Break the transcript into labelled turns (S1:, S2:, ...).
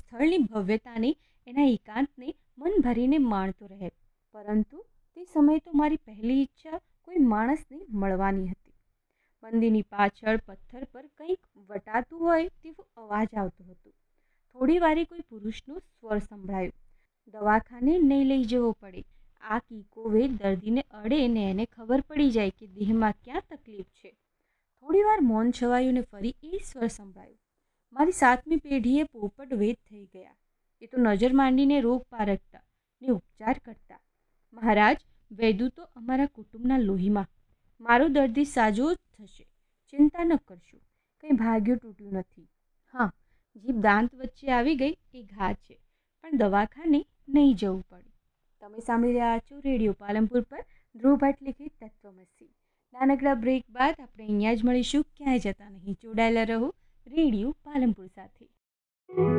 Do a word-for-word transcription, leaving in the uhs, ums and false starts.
S1: સ્થળની ભવ્યતાને, એના એકાંતને મન ભરીને માણતો રહે. પરંતુ તે સમયે તો મારી પહેલી ઈચ્છા કોઈ માણસને મળવાની હતી. મંદિરની પાછળ પથ્થર પર કંઈક વટાતું હોય તેવો અવાજ આવતો હતો. થોડી વારે કોઈ પુરુષનો સ્વર સંભળાયો. દવાખાને નહીં લઈ જવો પડે. આ કીકોવે દર્દીને અડે ને એને ખબર પડી જાય કે દેહમાં ક્યાં તકલીફ છે. થોડી વાર મૌન છવાયું ને ફરી એ સ્વર સંભળાયો. મારી સાતમી પેઢીએ પોપટ વેદ થઈ ગયા. એ તો નજર માંડીને રોગ પારખતા ને ઉપચાર કરતા. મહારાજ, વૈદુ તો અમારા કુટુંબના લોહીમાં. મારો દર્દી સાજો જ થશે, ચિંતા ન કરશો. કંઈ ભાગ્યું તૂટ્યું નથી. હા, જીભ દાંત વચ્ચે આવી ગઈ એ ઘા છે, પણ દવાખાને નહીં જવું પડે. તમે સાંભળી રહ્યા છો રેડિયો પાલનપુર પર ધ્રુવ ભટ્ટ લિખિત તત્વમસી. નાનકડા બ્રેક બાદ આપણે અહીંયા જ મળીશું. ક્યાંય જતા નહીં, જોડાયેલા રહો રેડિયો પાલનપુર સાથે.